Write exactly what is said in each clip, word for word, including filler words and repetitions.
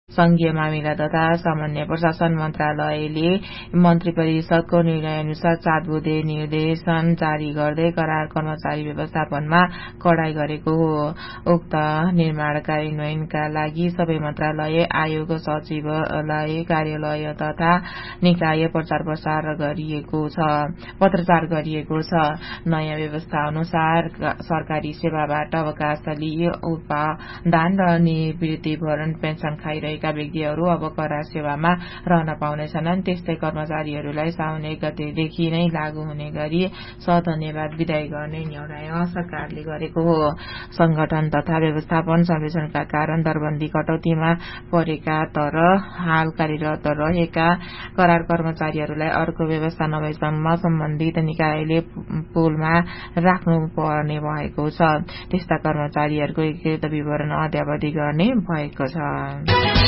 संघीय मामिला तथा सामान्य प्रशासन मन्त्रालयले मन्त्री परिषदको निर्णय अनुसार सात बुँदे निर्देशन जारी गर्दै करार कर्मचारी व्यवस्थापनमा कडाई गरेको हो। उक्त निर्माण कार्यान्वयनका लागि सबै मन्त्रालय, आयोग, सचिवालय, कार्यालय तथा निकाय प्रचार प्रसार गरिएको छ पत्रचार गरिएको छ। नयाँ व्यवस्था अनुसार सरकारी सेवाबाट अवकाश लिई उत्पादन र निवृत्तिभरण पेन्सन खाइरहेका व्यक्तिहरू अब करार सेवामा रहन पाउनेछन्। त्यस्तै कर्मचारीहरूलाई साउन एक गतेदेखि नै लागू हुने गरी सधन्यवाद विदाई गर्ने निर्णय सरकारले गरेको हो। संगठन तथा व्यवस्थापन सर्वेक्षणका कारण दरबन्दी कटौतीमा परेका तर हाल कार्यरत रहेका करार कर्मचारीहरूलाई अर्को व्यवस्था नभएसम्म सम्बन्धित निकायले पुलमा राख्नु पर्ने भएको छ। त्यस्ता कर्मचारीहरूको एकीकृत विवरण अद्यावधि गर्ने भएको छ।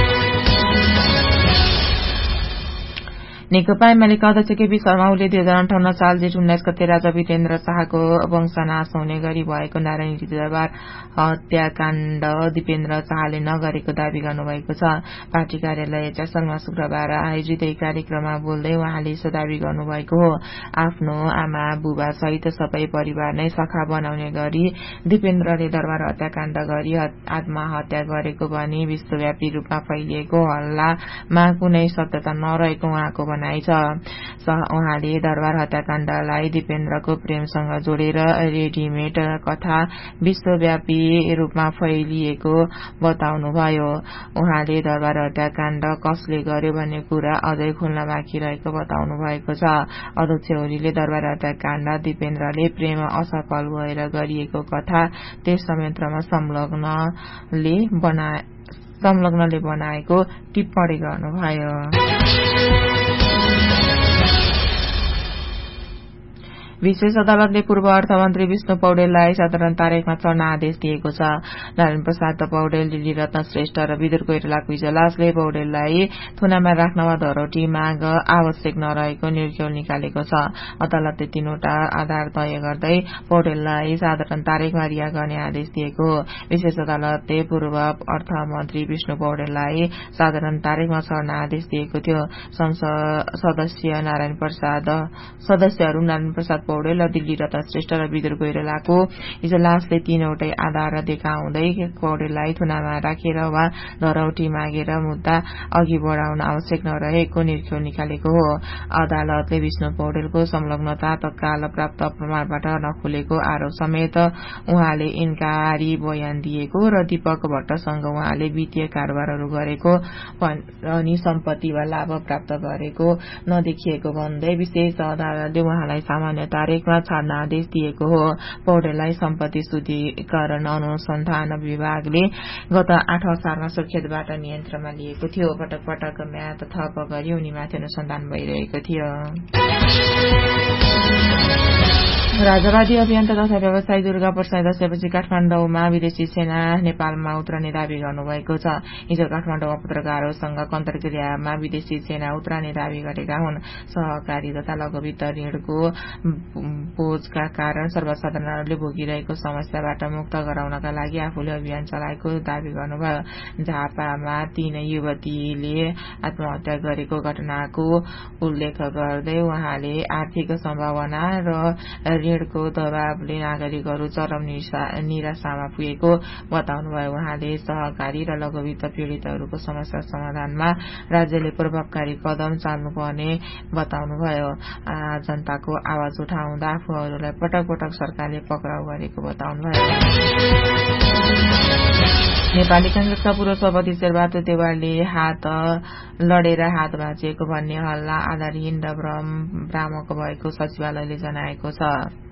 नेकपा एमालेका अध्यक्ष केपी शर्मा ओलीले दुई हजार अन्ठाउन्न साल जेठ उन्नाइस गते राजा वीरेन्द्र शाहको वंशनाश हुने गरी भएको नारायणी दरबार हत्याकाण्ड दीपेन्द्र शाहले नगरेको दावी गर्नुभएको छ। पार्टी कार्यालय च्यासलमा शुक्रबार आयोजित एक कार्यक्रममा बोल्दै उहाँले यसो दावी गर्नुभएको हो। आफ्नो आमा बुबा सहित सबै परिवार नै सखा बनाउने गरी दीपेन्द्रले दरबार हत्याकाण्ड गरी आत्महत्या गरेको भनी विश्वव्यापी रूपमा फैलिएको हल्लामा कुनै सत्यता नरहेको उहाँको भनाइ छ। उहाँले दरबार हत्याकाण्डलाई दीपेन्द्रको प्रेमसँग जोडेर रेडिमेड कथा विश्वव्यापी रूपमा फैलिएको बताउनुभयो। उहाँले दरबार हत्याकाण्ड कसले गर्यो भन्ने कुरा अझै खुल्न बाँकी रहेको बताउनु भएको छ। अध्यक्ष ओलीले दरबार हत्याकाण्ड दीपेन्द्रले प्रेम असफल भएर गरिएको कथा त्यस संयन्त्रमा संलग्नले बना संलग्नले बनाएको टिप्पणी गर्नुभयो। विशेष अदालतले पूर्व अर्थमन्त्री विष्णु पौडेललाई साधारण तारिखमा चढ्न आदेश दिएको छ। नारायण प्रसाद पौडेल, दिल्ली रत्न श्रेष्ठ र विदुर कोइरालाको इजलासले पौडेललाई थुनामा राख्न वा धरोटी माग आवश्यक नरहेको निर्णय निकालेको छ। अदालतले तीनवटा आधार तय गर्दै पौडेललाई साधारण तारिखमा रिहा गर्ने आदेश दिएको हो। विशेष अदालतले पूर्व अर्थमन्त्री विष्णु पौडेललाई साधारण तारिखमा चढ्न आदेश दिएको थियो। सदस्य नारायण प्रसाद सदस्यहरू नारायण प्रसाद पौडेल र दिल्ली रत्न श्रेष्ठ र विदुर कोइरालाको इजलासले तीनवटै आधार देखाउँदै पौडेललाई थुनामा राखेर वा धरौटी मागेर मुद्दा अघि बढाउन आवश्यक नरहेको निर्णय निकालेको हो। अदालतले विष्णु पौडेलको संलग्नता तत्काल प्राप्त प्रमाणबाट नखुलेको आरोप समेत उहाँले इन्कारी बयान दिएको र दीपक भट्टसँग उहाँले वित्तीय कारोबारहरू गरेको अनि सम्पत्ति वा लाभ प्राप्त गरेको नदेखिएको भन्दै विशेष अदालतले उहाँलाई सामान्य तारिखमा छाड्न आदेश दिएको हो। पौडेललाई सम्पत्ति शुद्धिकरण अनुसन्धान विभागले गत आठ असारमा सुर्खेतबाट नियन्त्रणमा लिएको थियो। पटक पटक म्याद थप गरी उनीमाथि अनुसन्धान भइरहेको थियो। राजावादी अभियन्ता तथा व्यवसायी दुर्गा प्रसाद दशैंपछि काठमाडौँमा विदेशी सेना नेपालमा उत्रने दावी गर्नुभएको छ। हिजो काठमाडौँमा पत्रकारहरूसँग अन्तर्क्रियामा विदेशी सेना उत्रने दावी गरेका हुन्। सहकारी तथा लघुवित्त ऋणको बोझका कारण सर्वसाधारणहरूले भोगिरहेको समस्याबाट मुक्त गराउनका लागि आफूले अभियान चलाएको दावी गर्नुभयो। झापामा तीन युवतीले आत्महत्या गरेको घटनाको उल्लेख गर्दै उहाँले आर्थिक सम्भावना र ऋणको दबावले नागरिकहरू चरम निराशामा पुगेको बताउनुभयो। उहाँले सहकारी र लघुवित्त पीड़ितहरूको समस्या समाधानमा राज्यले प्रभावकारी कदम चाल्नुपर्ने बताउनुभयो। जनताको आवाज उठाउँदा आफूहरूलाई पटक पटक सरकारले पक्राउ गरेको बताउनुभयो। नेपाली कांग्रेसका पूर्व सभापति शेरबहादुर देउवाले हात लडेर हात भाँचिएको भन्ने हल्ला आधारहीन र भ्रामक भएको सचिवालयले जनाएको छ।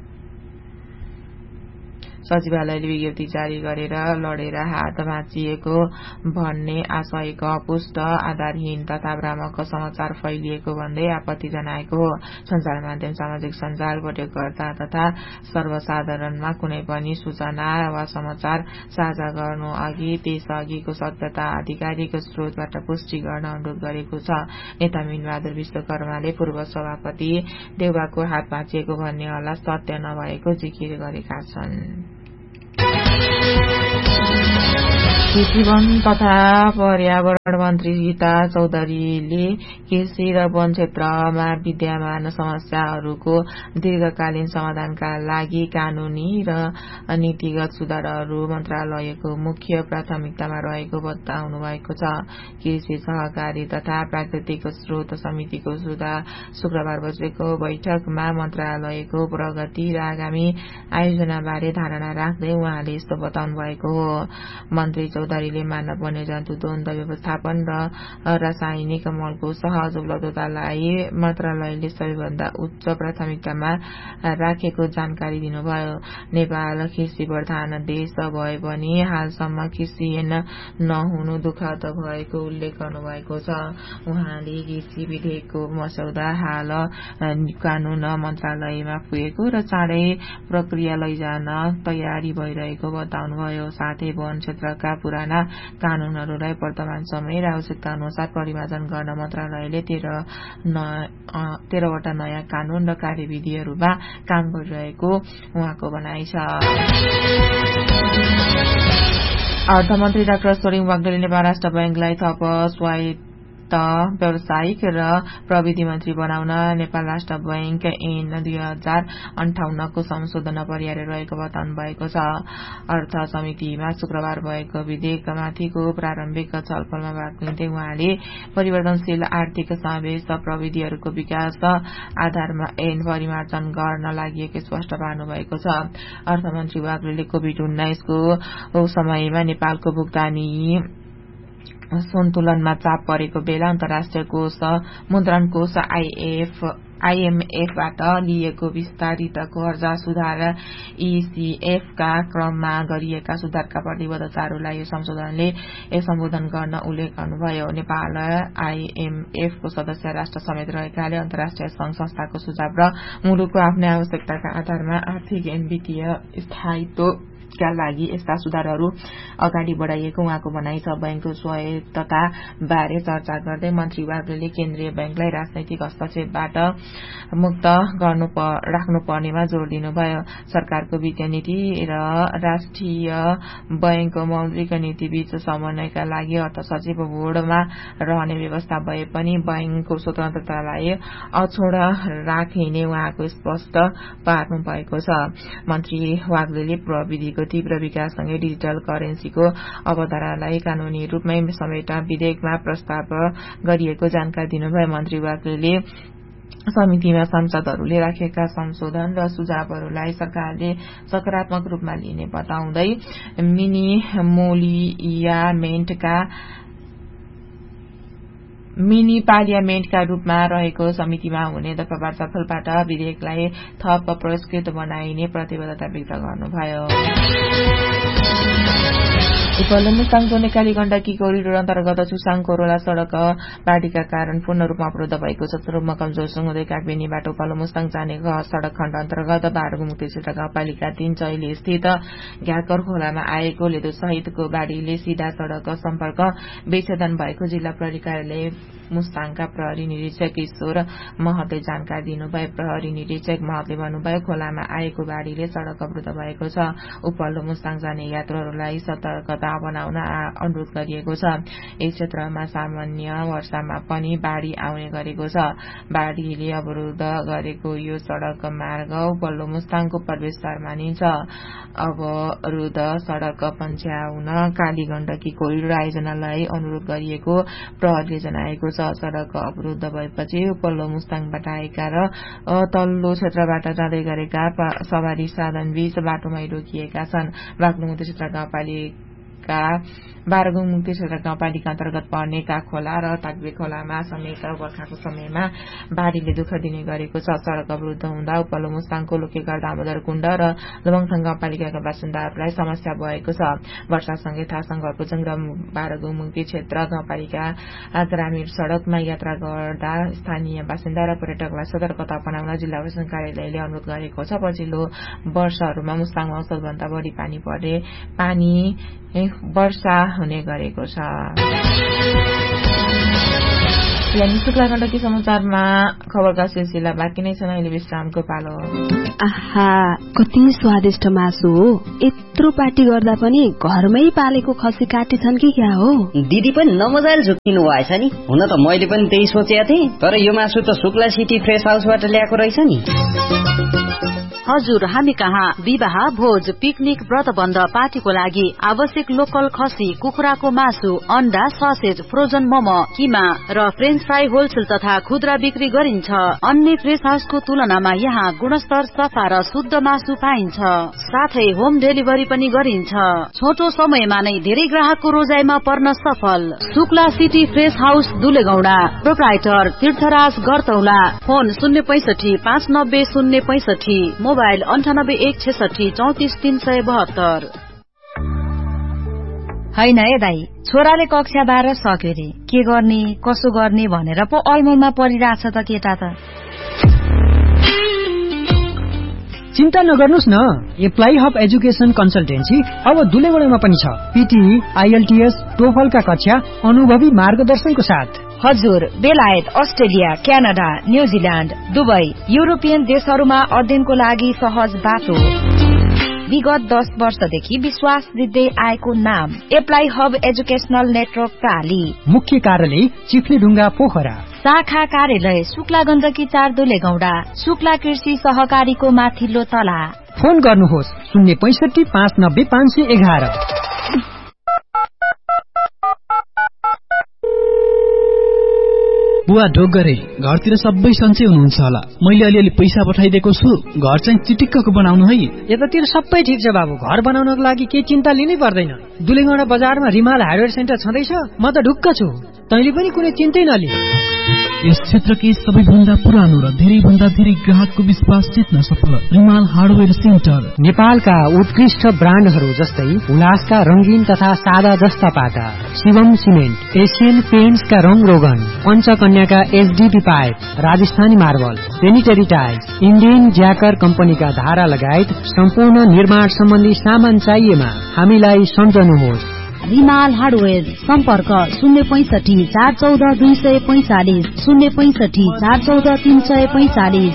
सचिवालयले विज्ञप्ति जारी गरेर लडेर हात भाँचिएको भन्ने आशयको अपुष्ट, आधारहीन तथा भ्रामक समाचार फैलिएको भन्दै आपत्ति जनाएको हो। सञ्चार माध्यम, सामाजिक सञ्जाल प्रयोगकर्ता तथा सर्वसाधारणमा कुनै पनि सूचना वा समाचार साझा गर्नु अघि त्यसअघिको सत्यता आधिकारिक स्रोतबाट पुष्टि गर्न अनुरोध गरेको छ। नेता मीनबहादुर विश्वकर्माले पूर्व सभापति देउवाको हात भाँचिएको भन्ने हल्ला सत्य नभएको जिकिर गरेका छन्। कृषि वन तथा पर्यावरण मन्त्री गीता चौधरीले कृषि र वन क्षेत्रमा विद्यमान समस्याहरूको दीर्घकालीन समाधानका लागि कानूनी र नीतिगत सुधारहरू मन्त्रालयको मुख्य प्राथमिकतामा रहेको बताउनु भएको छ। कृषि सहकारी तथा प्राकृतिक स्रोत समितिको शुक्रबार बसेको बैठकमा मन्त्रालयको प्रगति र आगामी आयोजनाबारे धारणा राख्दै उहाँले यस्तो बताउनु भएको हो। मन्त्री चौधरीले मानव वन्यजन्तु द्वन्द्व व्यवस्थापन र रासायनिक मलको सहज उपलब्धतालाई मन्त्रालयले सबैभन्दा उच्च प्राथमिकतामा राखेको जानकारी दिनुभयो। नेपाल कृषि प्रधान देश भए पनि हालसम्म कृषि नहुनु दुःखद भएको उल्लेख गर्नुभएको छ। उहाँले कृषि विधेयकको मस्यौदा हाल कानून मन्त्रालयमा पुगेको र चाँडै प्रक्रिया लैजान तयारी भइरहेको बताउनुभयो। साथै वन क्षेत्रका पुराना कानूनहरूलाई वर्तमान समय र आवश्यकता अनुसार परिमार्जन गर्न मन्त्रालयले तेह्रवटा नयाँ कानून र कार्यविधिहरूमा काम गरिरहेको उहाँको भनाइ छ। अर्थमन्त्री डाक्टर सोरिङ वाग्देले नेपाल राष्ट्र बैंकलाई थप स्वायत्त व्यावसायिक र प्रविधि मन्त्री बनाउन नेपाल राष्ट्र बैंक ऐन दुई हजार अन्ठाउन्नको संशोधन अनिवार्य रहेको बताउनु भएको छ। अर्थ समितिमा शुक्रबार भएको विधेयकमाथिको प्रारम्भिक छलफलमा भाग लिँदै उहाँले परिवर्तनशील आर्थिक समावेश प्रविधिहरूको विकास आधारमा ऐन परिमार्जन गर्न लागि स्पष्ट पार्नु भएको छ। अर्थमन्त्री वाग्देले कोभिड उन्नाइस को समयमा नेपालको भुक्तानी सन्तुलनमा चाप परेको बेला अन्तर्राष्ट्रिय कोष मुद्रण कोष आईएफ आईएमएफबाट लिएको विस्तारित कर्ज सुधार ईसीएफका क्रममा गरिएका सुधारका प्रतिबद्धताहरूलाई यो संशोधनले सम्बोधन गर्न उल्लेख गर्नुभयो। नेपाल आईएमएफको सदस्य राष्ट्र समेत रहेकाले अन्तर्राष्ट्रिय संघ संस्थाको सुझाव र मुलुकको आफ्नै आवश्यकताका आधारमा आर्थिक एवं वित्तीय स्थायित्व का लागि यस्ता सुधारहरू अगाडि बढाइएको उहाँको भनाइ छ। बैंकको स्वायत्तता बारे चर्चा गर्दै मन्त्री वाग्देले केन्द्रीय बैंकलाई राजनैतिक हस्तक्षेपबाट मुक्त गर्नु राख्नुपर्नेमा जोड़ दिनुभयो। सरकारको वित्तीय नीति र राष्ट्रिय बैंकको मौद्रिक नीति बीच समन्वयका लागि अर्थ सचिव बोर्डमा रहने व्यवस्था भए पनि बैंकको स्वतन्त्रतालाई अछोड राखिने उहाँको स्पष्ट पार्नु भएको छ। मन्त्री वाग्देले प्रविधिको तीव्र विकाससँगै डिजिटल करेन्सीको अवधारणालाई कानूनी रूपमै समेट्न विधेयकमा प्रस्ताव गरिएको जानकारी दिनुभयो। मन्त्री वाग्देले समितिमा सांसदहरूले राखेका संशोधन र सुझावहरूलाई सरकारले सकारात्मक रूपमा लिने बताउँदै मिनी मोलियामेन्टका मिनी पार्लियामेन्टका रूपमा रहेको समितिमा हुने दफावार छलफलबाट विधेयकलाई थप परिष्कृत बनाइने प्रतिबद्धता व्यक्त गर्नुभयो। उपल्लो मुस्ताङ जोने काली गण्डकी कोरिडोर अन्तर्गत चुसाङ कोरोला सड़क बाढीका कारण पूर्ण रूपमा अवरुद्ध भएको छ। रूपमा कमजोरसँग हुँदै कागबेनीबाट उपल्लो मुस्ताङ जाने सड़क खण्ड अन्तर्गत बाह्रको मुक्ति क्षेत्र गाउँपालिका तीन चैली स्थित घ्याकर खोलामा आएको लेदो सहितको बाढीले सीधा सड़क सम्पर्क विच्छेदन भएको जिल्ला प्रहरी कार्यालय मुस्ताङका प्रहरी निरीक्षक ईश्वर महतले जानकारी दिनुभयो। प्रहरी निरीक्षक महतले भन्नुभयो खोलामा आएको बाढीले सड़क अवरुद्ध भएको छ। उपल्लो मुस्ताङ जाने यात्रुहरूलाई सतर्कता बनाउन अनुरोध गरिएको छ। यस क्षेत्रमा सामान्य वर्षामा पनि बाढी आउने गरेको छ। बाढीले अवरुद्ध गरेको यो सड़क मार्ग उपल्लो मुस्ताङको प्रवेशद्वार मानिन्छ। अवरुद्ध सड़क पन्छ्याउन काली गण्डकी कोरिडोर आयोजनालाई अनुरोध गरिएको प्रहरीले जनाएको छ। सड़क अवरुद्ध भएपछि उपल्लो मुस्ताङबाट आएका र तल्लो क्षेत्रबाट जाँदै गरेका सवारी साधन बीच बाटोमै रोकिएका छन्। बागलुङमुक्ति क्षेत्र गाउँपालिका बाह्रगुङ मुक्ति क्षेत्र गाउँपालिका अन्तर्गत पर्ने काखोला र ताकबे खोलामा समेत बर्खाको समयमा बाढीले दुःख दिने गरेको छ। सड़क अवरुद्ध हुँदा उपल्लो मुस्ताङको लोकेगढ दामोदर कुण्ड र लुबङथाङ गाउँपालिकाका बासिन्दाहरूलाई समस्या भएको छ। वर्षासँगै थासँग घरपुजङ र बाह्रगुङ मुक्ति क्षेत्र गाउँपालिका ग्रामीण सड़कमा यात्रा गर्दा स्थानीय बासिन्दा र पर्यटकलाई सतर्कता अपनाउन जिल्ला प्रशासन कार्यालयले अनुरोध गरेको छ। पछिल्लो वर्षहरूमा मुस्ताङमा औसतभन्दा बढ़ी पानी पर्ने पानी वर्षा हुने गरेको छ। यानी शुक्ला गण्डकी समाचारमा खबरका सिलसिला बाँकी नै छन्। अहिले विश्रामको पालो। आहा कति स्वादिष्ट मासु हो। यत्रो पार्टी गर्दा पनि घरमै पालेको खसी काटेछन् कि क्या हो? दिदी पनि नमजाले झुक्किनु भएछ नि। हुन त मैले पनि त्यही सोचेको थिएँ, तर यो मासु त शुक्ला सिटी फ्रेस हाउसबाट ल्याएको रहेछ नि। हजुर, हामी कहाँ विवाह, भोज, पिकनिक, व्रतबन्ध, पार्टीको लागि आवश्यक लोकल खसी, कुखुराको मासु, अन्डा, ससेज, फ्रोजन मोमो, किमा र फ्रेन्च फ्राई होलसेल तथा खुद्रा बिक्री गरिन्छ। अन्य फ्रेस हाउसको तुलनामा यहाँ गुणस्तर, सफा र शुद्ध मासु पाइन्छ। साथै होम डेलिभरी पनि गरिन्छ। छोटो समयमा नै धेरै ग्राहकको रोजाइमा पर्न सफल Shukla city fresh house दुलेगौडा। Proprietor तीर्थराज गरतौला। फोन शून्य पैसठी पाँच नब्बे शून्य पैसठी, मोबाइल अन्ठानब्बे एक छेसठी चौतिस तीन सय बहत्तर। होइन ए दाई, छोराले कक्षा बाह्र सक्यो रे, के गर्ने कसो गर्ने भनेर पो अलमलमा परिरहेछ त केटा त। चिन्ता नगर्नुस् न, एप्लाई हब एजुकेसन कन्सल्टेन्सी अब दुलेगौडामा पनि छ। पीटीई, आईएलटीएस, टोफलका कक्षा अनुभवी मार्गदर्शनको साथ। हजुर, बेलायत, Australia, Canada, New Zealand, Dubai, European देशहरूमा अध्ययनको लागि सहज बाटो। विगत दस वर्षदेखि विश्वास दिँदै आएको नाम एप्लाई हब एजुकेशनल नेटवर्क प्राली। मुख्य कार्यालय चिफ्लेढुङ्गा पोखरा। शाखा कार्यालय शुक्ला गण्डकी चार दुलेगौडा, शुक्ला कृषि सहकारीको माथिल्लो तला। फोन गर्नुहोस् शून्य पैसठी पाँच नब्बे पाँच सय एघार। बुवा ढोक गरे, घरतिर सबै सन्चै हुनुहुन्छ होला। मैले अलिअलि पैसा पठाइदिएको छु, घर चाहिँ चिटिक्कको बनाउनु है। यतातिर सबै ठिक छ बाबु, घर बनाउनको लागि केही चिन्ता लिनै पर्दैन। दुलेगौडा बजारमा रिमाल हार्डवेयर सेन्टर छँदैछ, म त ढुक्क छु। तैँले पनि कुनै चिन्तै नलिए। यस क्षेत्रकै सबैभन्दा पुरानो र धेरै भन्दा धेरै ग्राहकको विश्वास जित्न सफल रिमाल हार्डवेयर सेन्टर। नेपालका उत्कृष्ट ब्रान्डहरू जस्तै उल्लासका रंगीन तथा सादा जस्ता पाका, शिवम सिमेन्ट, एशियन पेन्ट्सका रंग रोगन, पञ्चकन्याका HDP pipe, Rajasthani marble, sanitary tiles, Indian ज्याकर कम्पनीका धारा लगायत सम्पूर्ण निर्माण सम्बन्धी सामान चाहिएमा हामीलाई सम्झनुहोस्। रिमाल हार्डवेयर। सम्पर्क शून्य पैसठी चार चौध दुई सय पैंचालिस, शून्य पैसठी चार चौध तीन सय पैंचालिस।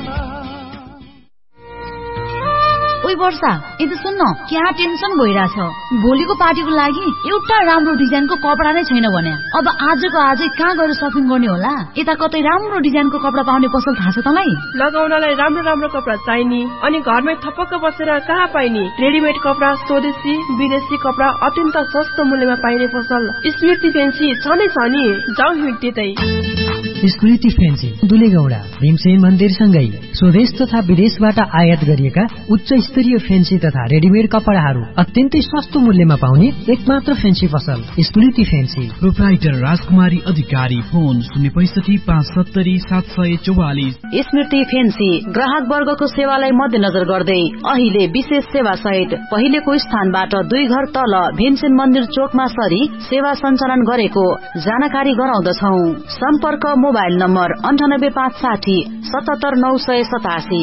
ओइ वर्षा, ए त सुन्न, क्या टेन्सन भइरहेछ। भोलिको पार्टीको लागि एउटा राम्रो डिजाइनको कपडा नै छैन भने अब आजको आजै कहाँ गएर सपिङ गर्ने होला? यता कतै राम्रो डिजाइनको कपडा पाउने पसल थाहा छ तँलाई? लगाउनलाई राम्रो राम्रो कपडा चाहिने अनि घरमै थपक्क बसेर कहाँ पाइने? रेडिमेड कपडा, स्वदेशी विदेशी कपडा अत्यन्त सस्तो मूल्यमा पाइने पसल स्मृति फेन्सी छ नै छ नि। जाउँ हिँड्दै तै। स्मृति फेन्सी दुलेगौडा भीमसेन मन्दिरसँगै स्वदेश तथा विदेशबाट आयात गरिएका उच्च स्तरीय फेन्सी तथा रेडिमेड कपडाहरू अत्यन्तै सस्तो मूल्यमा पाउने एकमात्र फेन्सी पसल स्मृति फेन्सी। प्रोप्राइटर राजकुमारी अधिकारी। फोन शून्य पैसठी पाँच सत्तरी सात सय चौवालिस। स्मृति फेन्सी ग्राहक वर्गको सेवालाई मध्यनजर गर्दै अहिले विशेष सेवा सहित पहिलेको स्थानबाट दुई घर तल भीमसेन मन्दिर चोकमा सरी सेवा सञ्चालन गरेको जानकारी गराउँदछौ। सम्पर्क मोबाइल नम्बर अन्ठानब्बे पाँच साठी सतहत्तर नौ सय सतासी।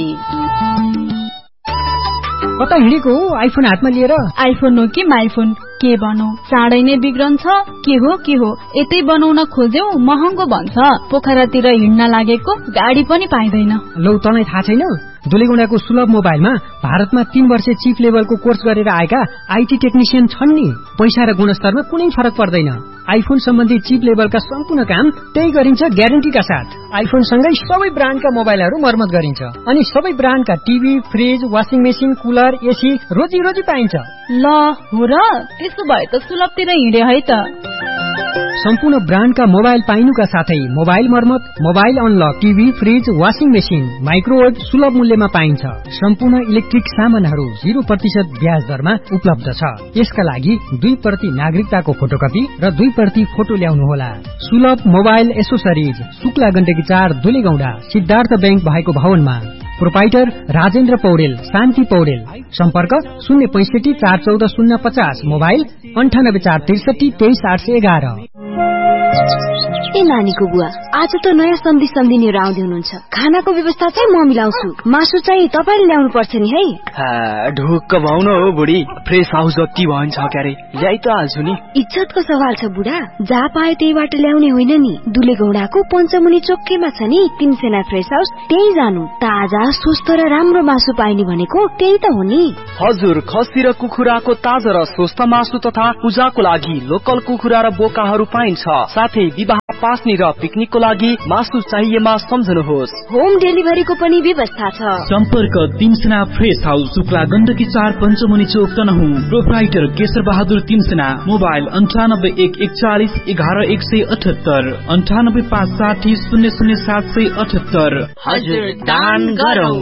कता हिँडेको आइफोन हातमा लिएर? आइफोन हो कि माइफोन, के भनौ, चाँडै नै बिग्रन्छ। के हो के हो, यतै बनाउन खोज्यौ महँगो भन्छ। पोखरातिर हिँड्न लागेको गाडी पनि पाइँदैन। लौ तँलाई थाहा छैन, दुलेगौडाको सुलभ मोबाइलमा भारतमा तीन वर्ष चिप लेभलको कोर्स गरेर आएका आइटी टेक्निसियन छन् नि। पैसा र गुणस्तरमा कुनै फरक पर्दैन। आइफोन सम्बन्धी चिप लेभलका सम्पूर्ण काम त्यही गरिन्छ ग्यारेन्टीका साथ। आइफोन सँगै सबै ब्रान्डका मोबाइलहरू मर्मत गरिन्छ अनि सबै ब्रान्डका TV, fridge, washing machine, cooler, AC रोजी रोजी पाइन्छ। ल हो र, त्यसो भए त सुलभतिर हिँडे है त। सम्पूर्ण ब्रान्डका मोबाइल पाइनुका साथै मोबाइल मर्मत, mobile unlock, TV, fridge, washing machine, microwave सुलभ मूल्यमा पाइन्छ। सम्पूर्ण इलेक्ट्रिक सामानहरू जीरो प्रतिशत ब्याज दरमा उपलब्ध छ। यसका लागि दुई प्रति नागरिकताको फोटोकपी र दुई प्रति फोटो ल्याउनुहोला। सुलभ मोबाइल एसोसरिज शुक्ला गण्डकी चार दुलेगौडा, सिद्धार्थ ब्याङ्क भएको भवनमा। प्रोपाइटर राजेन्द्र पौडेल, शान्ति पौडेल। सम्पर्क शून्य पैसठी चार चौध शून्य पचास, मोबाइल अन्ठानब्बे चार त्रिसठी तेइस आठ सय एघार। ए नानीको बुवा, आज त नयाँ सम्धि सम्धिनीहरू आउँदै हुनुहुन्छ। खानाको व्यवस्था चाहिँ म मिलाउँछु, मासु चाहिँ तपाईँले ल्याउनु पर्छ नि है। ढुक्क भाउन हो बुढी, फ्रेस हाउस जति भन्छ क्यारे ल्याइ त हाल्छु नि। इज्जतको सवाल छ बुढा, जहाँ पाए त्यहीबाट ल्याउने होइन नि। दुले गौडाको पञ्चमुनि चोकैमा छ नि तिनसेना फ्रेस हाउस, त्यही जानु। ताजा स्वस्थ र राम्रो मासु पाइने भनेको त्यही त हो नि। हजुर, खसी र कुखुराको ताजा र स्वस्थ मासु तथा पूजाको लागि लोकल कुखुरा र बोकाहरू पाइन्छ। साथै विवाह पास्नी र पिकनिकको लागि मासु चाहिएमा सम्झनुहोस्। होम डेलिभरीको पनि व्यवस्था छ। सम्पर्क तिनसेना फ्रेस हाउस, शुक्ला गण्डकी चार पञ्चमुनि चोक तनहुँ। प्रोप्राइटर केशर बहादुर तिनसेना। मोबाइल अन्ठानब्बे एक एकचालिस एघार एक सय अठहत्तर, अन्ठानब्बे पाँच साठी शून्य शून्य सात सय अठहत्तर। हजुर, दान गरौँ।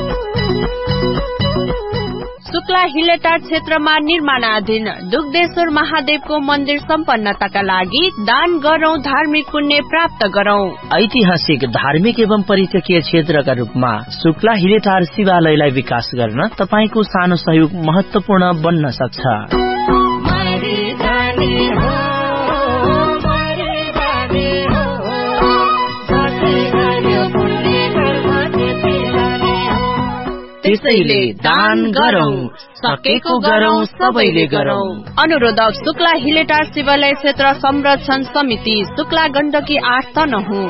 शुक्ला हिलेटार क्षेत्रमा निर्माणाधीन दुग्धेश्वर महादेवको मन्दिर सम्पन्नताका लागि दान गरौं, धार्मिक पुण्य प्राप्त गरौं। ऐतिहासिक, धार्मिक एवं पर्यटकीय क्षेत्रका रूपमा शुक्ला हिलेटार शिवालयलाई विकास गर्न तपाईको सानो सहयोग महत्वपूर्ण बन्न सक्छ। त्यसैले दान गरौं, सकेको गरौं, सबैले गरौं। अनुरोधक शुक्ला हिलेटार शिवालय क्षेत्र संरक्षण समिति, शुक्ला गण्डकी आठ तनहुँ।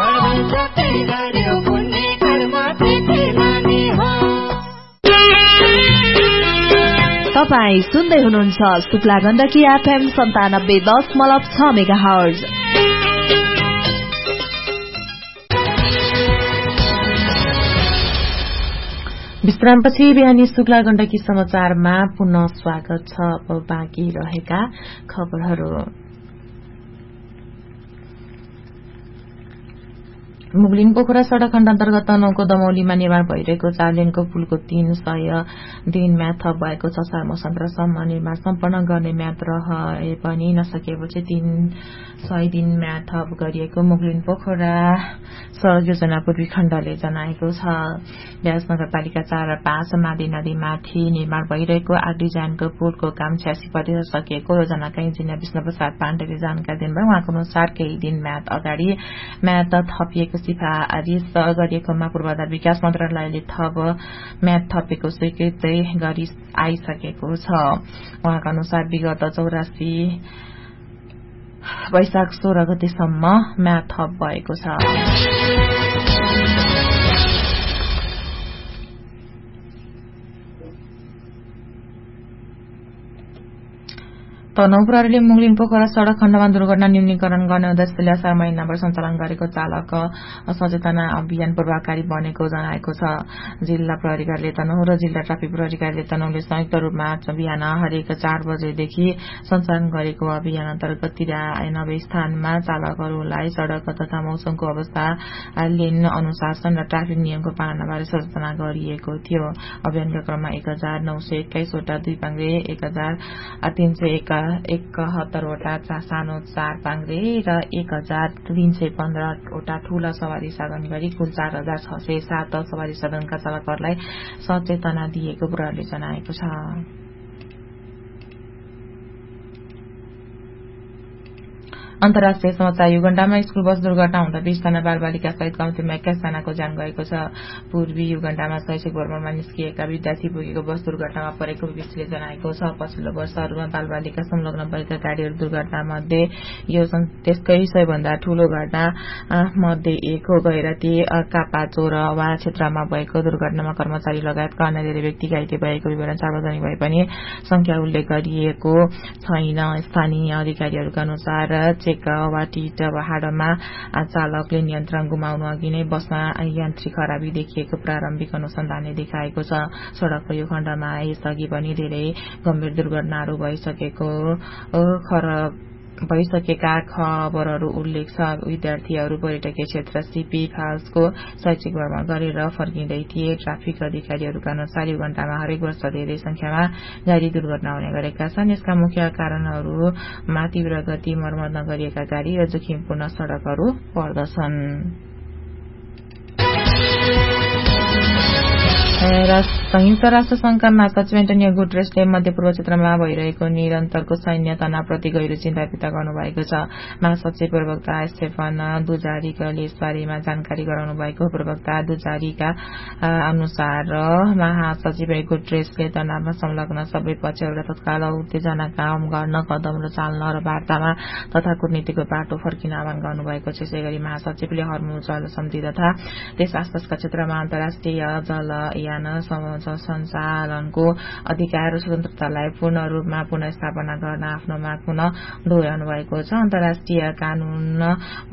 तपाई सुन्दै हुनुहुन्छ शुक्ला गण्डकी एफएम सन्तानब्बे दशमलव छ मेगा हर्ज। विश्रामपछि बिहानी शुक्ला गण्डकी समाचारमा पुनः स्वागत छ। अब बाँकी रहेका खबरहरू। मुगलिन पोखरा सड़क खण्ड अन्तर्गत तनहुँको दमौलीमा निर्माण भइरहेको चार लेनको पुलको तीन सय दिन म्याद थप भएको छ। सार मसान्तरसम्म निर्माण सम्पन्न गर्ने म्याद रहे पनि नसकेपछि तीन सय दिन म्याद थप गरिएको मुगलिन पोखरा सड़क योजना पूर्वी खण्डले जनाएको छ। व्यास नगरपालिका चार र पाँच मादी नदीमाथि निर्माण भइरहेको आठ डिजाइनको पुलको काम छ्यासी प्रतिशत सकिएको योजनाका इन्जिनियर विष्णु प्रसाद पाण्डेले जानकारी दिनुभयो। उहाँको अनुसार केही दिन म्याद अगाडि म्याद थपिएको सिफारिस गरिएकोमा पूर्वाधार विकास मन्त्रालयले थप म्याद थपेको स्वीकृति गरी आइसकेको छ। उहाँका अनुसार विगत चौरासी वैशाख सोह्र गतेसम्म म्याद थप भएको छ। तनहुँ प्रहरीले मुगलिन पोखरा सड़क खण्डमा दुर्घटना न्यूनीकरण गर्ने उद्देश्यले असार महिनाभर सञ्चालन गरेको चालक सचेतना अभियान प्रभावकारी बनेको जनाएको छ। जिल्ला प्रहरी कार्यालय तनहुँ र जिल्ला ट्राफिक प्रहरी कार्यालय तनहुँले संयुक्त रूपमा बिहान हरेक चार बजेदेखि सञ्चालन गरेको अभियान अन्तर्गत तिरानब्बे स्थानमा चालकहरूलाई सड़क तथा मौसमको अवस्था, लेन अनुशासन र ट्राफिक नियमको पालनाबारे सचेतना गरिएको थियो। अभियानका क्रममा एक हजार नौ सय एक्काइसवटा दुई पाङ्ग्रे, एक हजार तीन सय एकहत्तरवटा सानो चार पाङ्ग्रे र एक हजार तीन सय पन्ध्रवटा ठूला सवारी साधन गरी कुल चार हजार छ सय सात सवारी साधनका चालकहरूलाई सचेतना दिएको प्रहरीले जनाएको छ। अन्तर्राष्ट्रिय समाचार युगण्डामा स्कूल बस दुर्घटना हुँदा बीसजना बालबालिका सहित कम्तीमा एक्काइस जनाको ज्यान गएको छ। पूर्वी युगण्डामा शैक्षिक भ्रमणमा निस्किएका विद्यार्थी पुगेको बस दुर्घटनामा परेको बीबीसीले जनाएको छ। पछिल्लो वर्षहरूमा बालबालिका संलग्न भएका गाड़ीहरू दुर्घटनामध्ये यो त्यसकै सबैभन्दा ठूलो घटना मध्ये एक हो। गैराती कापाचोरवा क्षेत्रमा भएको दुर्घटनामा कर्मचारी लगायतका अन्य धेरै व्यक्ति घाइते भएको विवरण सार्वजनिक भए पनि संख्या उल्लेख गरिएको छैन। स्थानीय अधिकारीहरूका अनुसार चेकवाटीट पहाड़मा चालकले नियन्त्रण गुमाउनु अघि नै बसमा यान्त्रिक खराबी देखिएको प्रारम्भिक अनुसन्धानले देखाएको छ। सड़कको यो खण्डमा यसअघि पनि धेरै गम्भीर दुर्घटनाहरू भइसकेको भइसकेका खबरहरू उल्लेख छ। विद्यार्थीहरू पर्यटकीय क्षेत्र सीपी फाल्सको शैक्षिक भ्रमण गरेर फर्किँदै थिए। ट्राफिक अधिकारीहरूका अनुसार यो घण्टामा हरेक वर्ष धेरै संख्यामा गाड़ी दुर्घटना हुने गरेका छन्। यसका मुख्य कारणहरूमा तीव्र गति, मर्मत नगरिएका गाड़ी र जोखिमपूर्ण सड़कहरू पर्दछन्। संयुक्त राष्ट्र संघका महासचिव एन्टोनियो गुटेरेसले मध्यपूर्व क्षेत्रमा भइरहेको निरन्तरको सैन्य तनावप्रति गहिरो चिन्ता व्यक्त गर्नुभएको छ। महासचिव प्रवक्ता स्टेफन दुजारिकले यसबारेमा जानकारी गराउनु भएको। प्रवक्ता दुजारिका अनुसार महासचिव गुटेरेसले तनावमा संलग्न सबै पक्षहरूलाई तत्काल उत्तेजना काम गर्न कदम र चाल्न र वार्तामा तथा कूटनीतिको बाटो फर्किन आह्वान गर्नुभएको छ। यसैगरी महासचिवले हर्मुज जल सन्धि तथा त्यस आसपासका क्षेत्रमा अन्तर्राष्ट्रिय जलयान सञ्चालनको अधिकार र स्वतन्त्रतालाई पूर्ण रूपमा पुनर्स्थापना गर्न आफ्नो माग पुनः दोहोर्याउनु भएको छ। अन्तर्राष्ट्रिय कानून